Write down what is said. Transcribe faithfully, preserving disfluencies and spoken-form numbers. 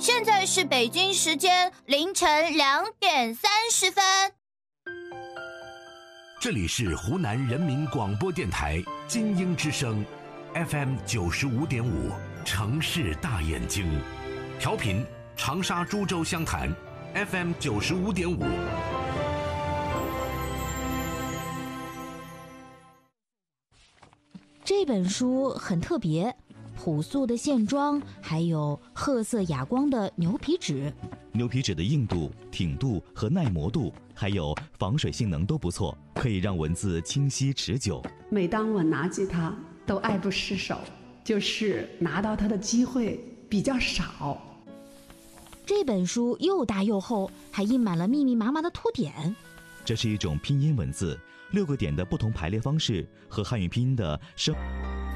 现在是北京时间凌晨两点三十分。 这里是湖南人民广播电台金鹰之声 F M 九十五点五，城市大眼睛，调频长沙、株洲湘潭 F M 九十五点五。 这本书很特别，朴素的线装，还有褐色哑光的牛皮纸。 牛皮纸的硬度、挺度和耐磨度，还有防水性能都不错，可以让文字清晰持久。 每当我拿起它，都爱不释手，就是拿到它的机会比较少。 这本书又大又厚，还印满了密密麻麻的凸点。 这是一种拼音文字，六个点的不同排列方式和汉语拼音的声。